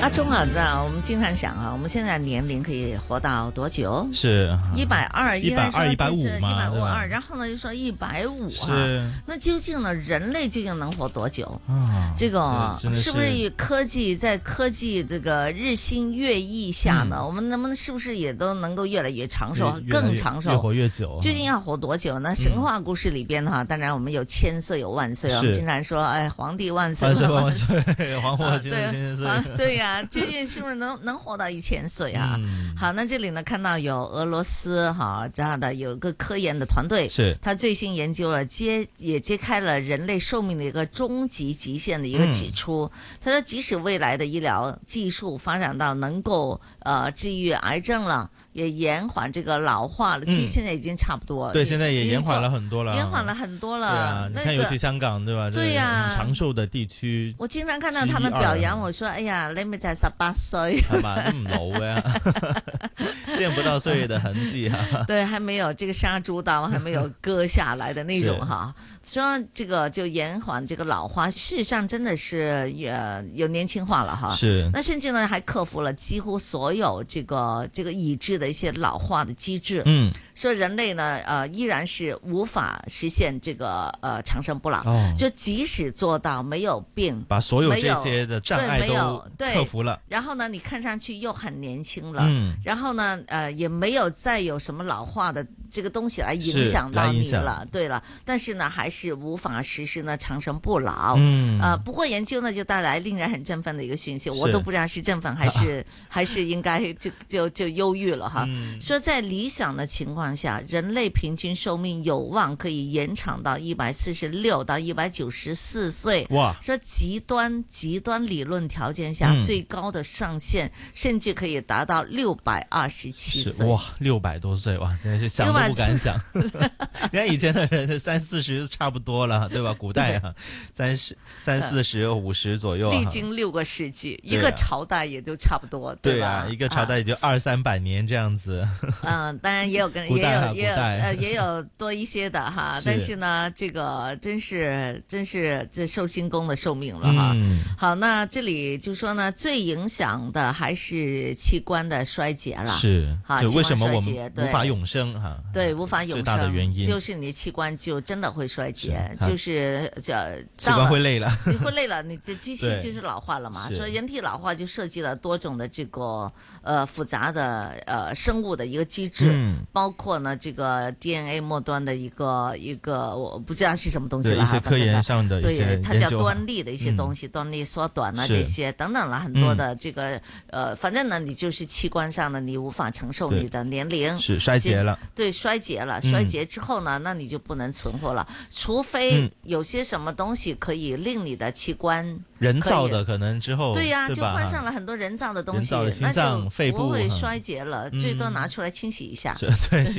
阿忠啊，我们经常想啊，我们现在年龄可以活到多久？ 是 120，应该说 150嘛 152，然后呢就说150啊。 是， 那究竟呢，人类究竟能活多久？ 啊， 这个是不是科技这个日新月异下呢，我们能不能是不是也都能够越来越长寿，更长寿， 越活越久？ 究竟要活多久呢？神话故事里边哈，当然我们有千岁有万岁，我们经常说，哎，皇帝万岁， 万岁，皇后千岁千岁。 对呀，究竟是不是能活到1000岁啊？好，那这里呢看到有俄罗斯哈这样的有个科研的团队， 是他最新研究了也揭开了人类寿命的一个终极极限的一个指出。他说，即使未来的医疗技术发展到能够治愈癌症了，也延缓这个老化了，其实现在已经差不多。 对，现在也延缓了很多了， 延缓了很多了。 对啊，你看尤其香港对吧？ 对呀， 长寿的地区， 我经常看到他们表扬我說：“哎呀，你咪就係18歲， 係嘛，都唔老嘅，見不到歲月的痕跡啊。” 對，還沒有這個殺豬刀還沒有割下來的那種哈。說這個就延緩這個老化，事實上真的是有年輕化了哈。 是。 那甚至呢，還克服了幾乎所有這個已知的一些老化的機制。說人類呢，依然是無法實現這個長生不老。就即使做到沒有病， 把所有這些的障礙都克服了， 然後呢，你看上去又很年輕了，然後呢，也沒有再有什麼老化的這個東西來影響到你了，對了，但是呢，還是無法實施呢長生不老。不過研究呢就帶來令人很振奮的一個訊息，我都不知道是振奮還是應該就憂鬱了哈。說在理想的情況下，人類平均壽命有望可以延長到146到194歲。 哇！ 說極端理論條件下，最高的上限甚至可以達到627歲。 哇，600多歲哇，真是想都不敢想。你看以前的人30-40差不多了，對吧？古代啊，30-40-50左右， 歷經6個世紀，一個朝代也就差不多，對吧？ 對啊，一個朝代也就200-300年這樣子。 當然也有也有多一些的哈，但是呢，這個真是這壽星公的壽命了哈。好，那這裡就說呢，最影響的還是器官的衰竭了。 是， 哈， 就為什麼我們無法永生哈？ 對，無法永生， 最大的原因就是你的器官就真的會衰竭，就是器官會累了， 你會累了，你的機器就是老化了嘛。所以人體老化就涉及了多種的這個複雜的生物的一個機制，包括呢這個 DNA 末端的一個我不知道是什麼東西了， 一些科研上的一些研究， 對，它叫端粒的一些東西，端粒縮短啊這些等等了很多的這個反正呢你就是器官上呢你無法承受你的年齡， 是衰竭了， 對，衰竭了，衰竭之後呢，那你就不能存活了，除非有些什麼東西可以令你的器官人造的可能之後， 對呀，就換上了很多人造的東西， 心臟、肺部那就不會衰竭了，最多拿出來清洗一下。 對。